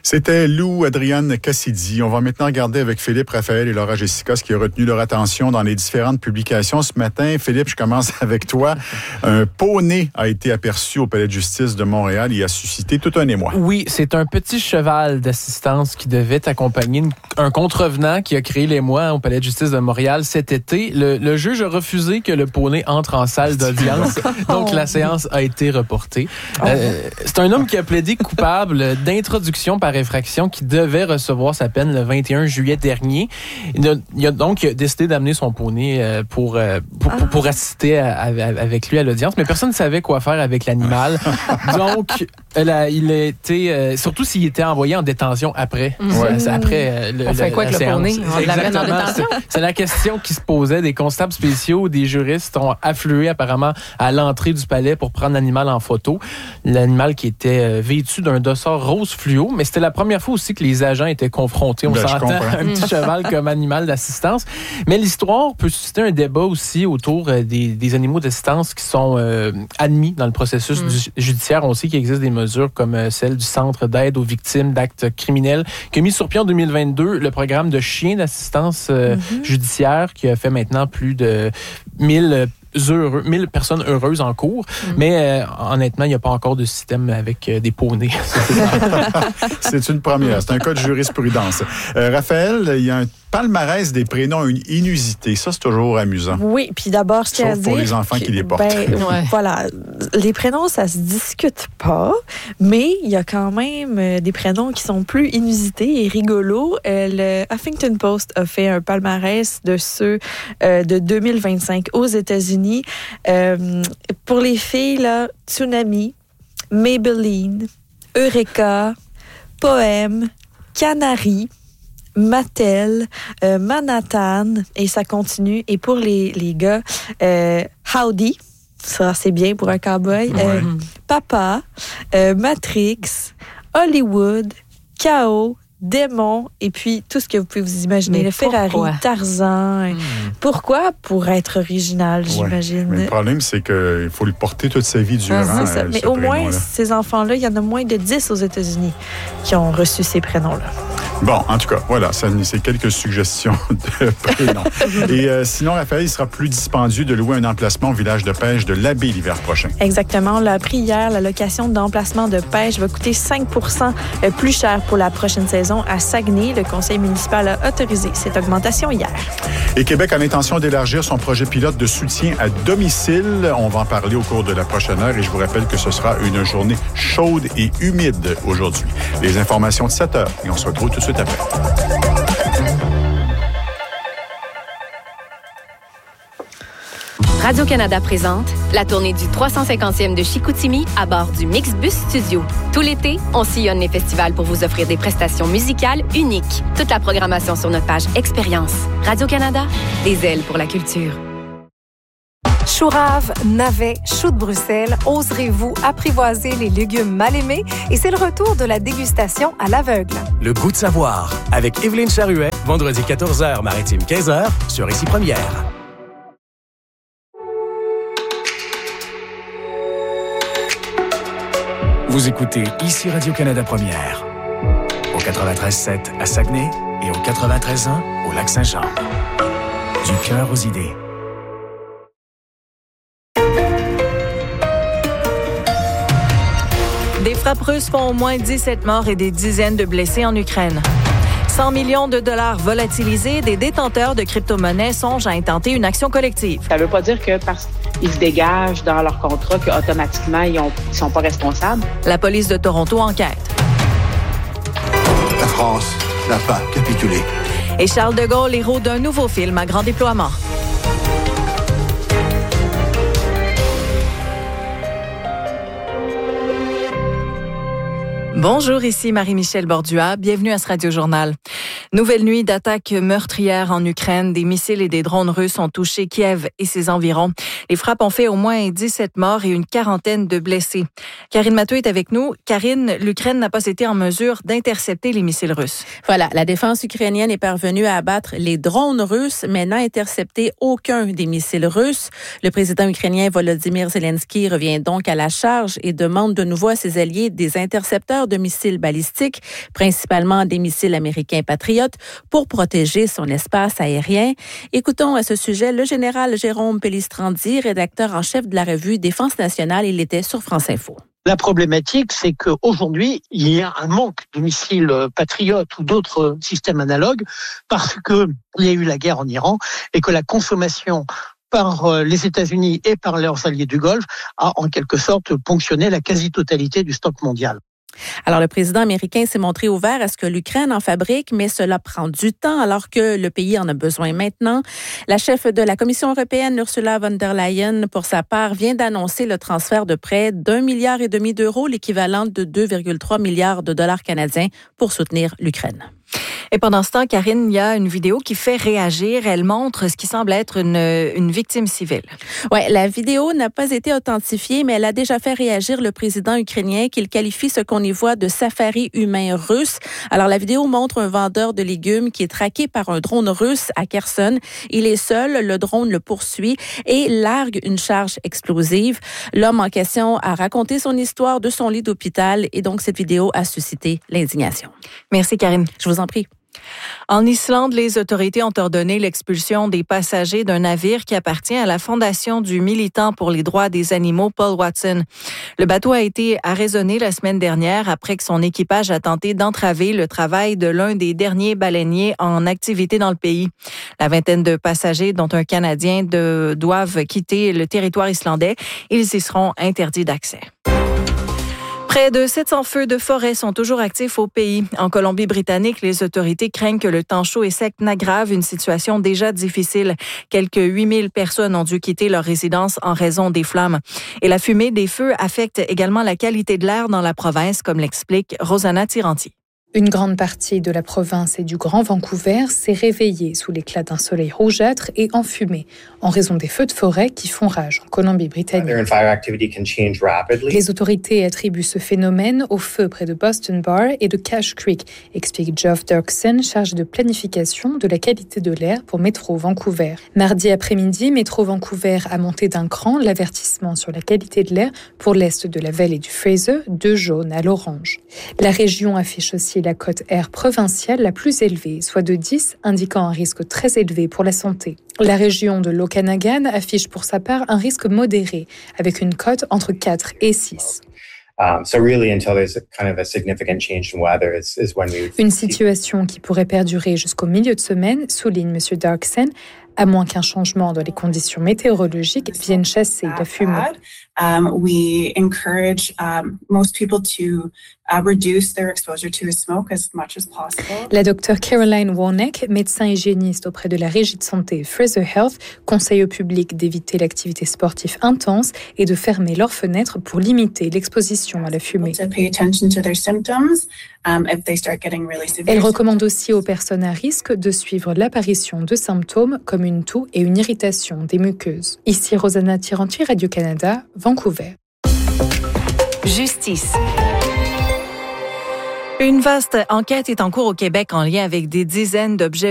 C'était Lou Adrienne Cassidy. On va maintenant regarder avec Philippe, Raphaël et Laura Jessica ce qui a retenu leur attention dans les différentes publications ce matin. Philippe, je commence avec toi. Un poney a été aperçu au Palais de justice de Montréal et a suscité tout un émoi. Oui, c'est un petit cheval d'assistance qui devait accompagner un contrevenant qui a créé l'émoi au Palais de justice de Montréal cet été. Le juge a refusé que le poney entre en salle d'audience, donc la séance a été reportée. C'est un homme qui a plaidé coupable d'introduction par effraction qui devait recevoir sa peine le 21 juillet dernier. Il a donc décidé d'amener son poney pour assister avec lui à l'audience, mais personne ne savait quoi faire avec l'animal. Donc, il a été... surtout s'il était envoyé en détention après. Après on fait quoi avec le poney? On l'amène en détention? C'est la question qui se posait. Des constables spéciaux, des juristes ont afflué apparemment à l'entrée du palais pour prendre l'animal en photo. L'animal qui était vêtu d'un dossard rose fluo, mais c'était la première fois aussi que les agents étaient confrontés, on s'entend, à un petit cheval comme animal d'assistance. Mais l'histoire peut susciter un débat aussi autour des animaux d'assistance qui sont admis dans le processus judiciaire. On sait qu'il existe des mesures comme celle du Centre d'aide aux victimes d'actes criminels qui a mis sur pied en 2022 le programme de chiens d'assistance judiciaire qui a fait maintenant plus de 1000 personnes heureuses en cours. Mais honnêtement, il n'y a pas encore de système avec des poneys. C'est une première. C'est un cas de jurisprudence. Raphaël, il y a un palmarès des prénoms inusités. Ça, c'est toujours amusant. Oui, puis d'abord, je tiens à dire... pour les enfants qui les portent. Voilà. Les prénoms, ça se discute pas, mais il y a quand même des prénoms qui sont plus inusités et rigolos. Le Huffington Post a fait un palmarès de ceux de 2025 aux États-Unis. Pour les filles, là, Tsunami, Maybelline, Eureka, Poème, Canary, Mattel, Manhattan, et ça continue. Et pour les gars, Howdy, ça c'est bien pour un cowboy, Papa, Matrix, Hollywood, Chaos, Démon, et puis tout ce que vous pouvez vous imaginer. Mais le Ferrari, pourquoi? Tarzan. Pourquoi? Pour être original, j'imagine. Mais le problème, c'est qu'il faut le porter toute sa vie durant. C'est ça. Mais au moins, ces enfants-là, il y en a moins de 10 aux États-Unis qui ont reçu ces prénoms-là. Bon, en tout cas, voilà, c'est quelques suggestions de prénoms. Et sinon, Raphaël, il sera plus dispendieux de louer un emplacement au village de pêche de l'Abbé l'hiver prochain. Exactement. On l'a appris hier, la location d'emplacement de pêche va coûter 5% plus cher pour la prochaine saison à Saguenay. Le conseil municipal a autorisé cette augmentation hier. Et Québec a l'intention d'élargir son projet pilote de soutien à domicile. On va en parler au cours de la prochaine heure et je vous rappelle que ce sera une journée chaude et humide aujourd'hui. Les informations de 7 heures et on se retrouve tout de suite après. Radio-Canada présente la tournée du 350e de Chicoutimi à bord du Mixbus Studio. Tout l'été, on sillonne les festivals pour vous offrir des prestations musicales uniques. Toute la programmation sur notre page Expérience. Radio-Canada, des ailes pour la culture. Chou rave, navets, choux de Bruxelles, oserez-vous apprivoiser les légumes mal aimés? Et c'est le retour de la dégustation à l'aveugle. Le goût de savoir, avec Évelyne Charuet, vendredi 14h, maritime 15h, sur Ici Première. Vous écoutez Ici Radio-Canada Première, au 93.7 à Saguenay et au 93.1 au Lac-Saint-Jean. Du cœur aux idées. Des frappes russes font au moins 17 morts et des dizaines de blessés en Ukraine. 100 millions de dollars volatilisés, des détenteurs de crypto-monnaies songent à intenter une action collective. Ça ne veut pas dire que parce qu'ils se dégagent dans leur contrat qu'automatiquement, ils ne sont pas responsables. La police de Toronto enquête. La France n'a pas capitulé. Et Charles de Gaulle, héros d'un nouveau film à grand déploiement. Bonjour, ici Marie-Michel Bordua. Bienvenue à ce Radio-Journal. Nouvelle nuit d'attaques meurtrières en Ukraine. Des missiles et des drones russes ont touché Kiev et ses environs. Les frappes ont fait au moins 17 morts et une quarantaine de blessés. Karine Mathieu est avec nous. Karine, l'Ukraine n'a pas été en mesure d'intercepter les missiles russes. Voilà, la défense ukrainienne est parvenue à abattre les drones russes, mais n'a intercepté aucun des missiles russes. Le président ukrainien Volodymyr Zelensky revient donc à la charge et demande de nouveau à ses alliés des intercepteurs de missiles balistiques, principalement des missiles américains Patriot, pour protéger son espace aérien. Écoutons à ce sujet le général Jérôme Pellistrandi, rédacteur en chef de la revue Défense nationale. Il était sur France Info. La problématique, c'est qu'aujourd'hui, il y a un manque de missiles Patriot ou d'autres systèmes analogues parce qu'il y a eu la guerre en Iran et que la consommation par les États-Unis et par leurs alliés du Golfe a en quelque sorte ponctionné la quasi-totalité du stock mondial. Alors, le président américain s'est montré ouvert à ce que l'Ukraine en fabrique, mais cela prend du temps alors que le pays en a besoin maintenant. La chef de la Commission européenne, Ursula von der Leyen, pour sa part, vient d'annoncer le transfert de près d'1,5 milliard d'euros, l'équivalent de 2,3 milliards de dollars canadiens pour soutenir l'Ukraine. Et pendant ce temps, Karine, il y a une vidéo qui fait réagir. Elle montre ce qui semble être une victime civile. Oui, la vidéo n'a pas été authentifiée, mais elle a déjà fait réagir le président ukrainien qu'il qualifie ce qu'on y voit de safari humain russe. Alors, la vidéo montre un vendeur de légumes qui est traqué par un drone russe à Kherson. Il est seul, le drone le poursuit et largue une charge explosive. L'homme en question a raconté son histoire de son lit d'hôpital et donc cette vidéo a suscité l'indignation. Merci, Karine. Je vous en prie. En Islande, les autorités ont ordonné l'expulsion des passagers d'un navire qui appartient à la fondation du militant pour les droits des animaux, Paul Watson. Le bateau a été arraisonné la semaine dernière après que son équipage a tenté d'entraver le travail de l'un des derniers baleiniers en activité dans le pays. La vingtaine de passagers, dont un Canadien, doivent quitter le territoire islandais. Ils y seront interdits d'accès. Près de 700 feux de forêt sont toujours actifs au pays. En Colombie-Britannique, les autorités craignent que le temps chaud et sec n'aggrave une situation déjà difficile. Quelques 8000 personnes ont dû quitter leur résidence en raison des flammes. Et la fumée des feux affecte également la qualité de l'air dans la province, comme l'explique Rosanna Tiranti. Une grande partie de la province et du Grand Vancouver s'est réveillée sous l'éclat d'un soleil rougeâtre et enfumé, en raison des feux de forêt qui font rage en Colombie-Britannique. Les autorités attribuent ce phénomène aux feux près de Boston Bar et de Cache Creek, explique Geoff Dirksen, chargé de planification de la qualité de l'air pour Métro Vancouver. Mardi après-midi, Métro Vancouver a monté d'un cran l'avertissement sur la qualité de l'air pour l'est de la vallée du Fraser, de jaune à l'orange. La région affiche aussi la cote air provinciale la plus élevée, soit de 10, indiquant un risque très élevé pour la santé. La région de l'Okanagan affiche pour sa part un risque modéré, avec une cote entre 4 et 6. Une situation qui pourrait perdurer jusqu'au milieu de semaine, souligne M. Dirksen, à moins qu'un changement dans les conditions météorologiques vienne chasser la fumée. We encourage most people to reduce their exposure to smoke as much as possible. La docteure Caroline Warneck, médecin hygiéniste auprès de la Régie de santé Fraser Health, conseille au public d'éviter l'activité sportive intense et de fermer leurs fenêtres pour limiter l'exposition à la fumée. Elle recommande aussi aux personnes à risque de suivre l'apparition de symptômes comme une toux et une irritation des muqueuses. Ici Rosanna Tiranti, Radio-Canada, Vancouver. Justice. Une vaste enquête est en cours au Québec en lien avec des dizaines d'objets